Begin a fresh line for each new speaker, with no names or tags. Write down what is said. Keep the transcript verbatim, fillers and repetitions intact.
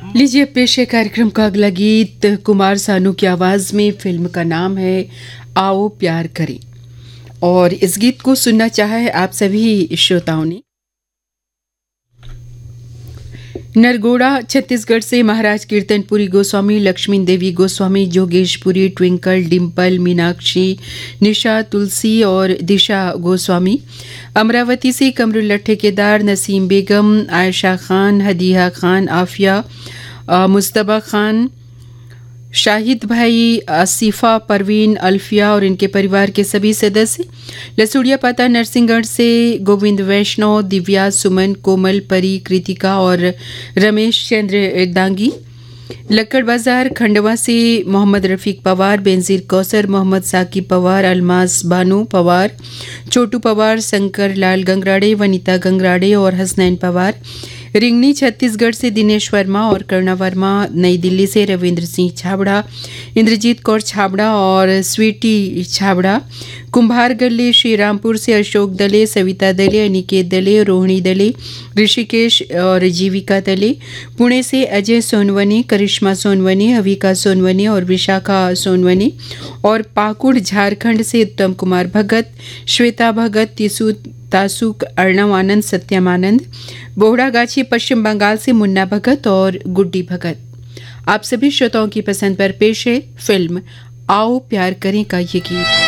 लीजिए पेश है कार्यक्रम का अगला गीत कुमार सानू की आवाज में। फिल्म का नाम है आओ प्यार करें और इस गीत को सुनना चाहा है आप सभी श्रोताओं ने। नरगोड़ा छत्तीसगढ़ से महाराज कीर्तनपुरी गोस्वामी, लक्ष्मी देवी गोस्वामी, जोगेशपुरी, ट्विंकल, डिम्पल, मीनाक्षी, निशा, तुलसी और दिशा गोस्वामी। अमरावती से कमरुल्ला ठेकेदार, नसीम बेगम, आयशा खान, हदीहा खान, आफिया, मुस्तबा खान, शाहिद भाई, आसिफा, परवीन, अल्फिया और इनके परिवार के सभी सदस्य। लसूड़िया पाता नरसिंहगढ़ से गोविंद वैष्णव, दिव्या, सुमन, कोमल, परी, कृतिका और रमेश चंद्र दांगी। लक्कड़ बाजार खंडवा से मोहम्मद रफ़ीक पवार, बेनज़ीर कौसर, मोहम्मद साकिब पवार, अलमास बानो पवार, छोटू पवार, शंकर लाल गंगराड़े, वनीता गंगराड़े और हसनैन पवार। रिंगनी छत्तीसगढ़ से दिनेश वर्मा और करुणा वर्मा। नई दिल्ली से रविंद्र सिंह छाबड़ा, इंद्रजीत कौर छाबड़ा और स्वीटी छाबड़ा। कुंभार गल्ले श्रीरामपुर से अशोक दले, सविता दले, अनिकेत दले, रोहिणी दले, ऋषिकेश और जीविका दले। पुणे से अजय सोनवनी, करिश्मा सोनवनी, अविका सोनवनी और विशाखा सोनवनी। और पाकुड़ झारखंड से उत्तम कुमार भगत, श्वेता भगत, तिसु तासुक, अर्णव आनंद, सत्यम आनंद। बोहड़ागाछी पश्चिम बंगाल से मुन्ना भगत और गुड्डी भगत। आप सभी श्रोताओं की पसंद पर पेश है फिल्म आओ प्यार करें का ये गीत।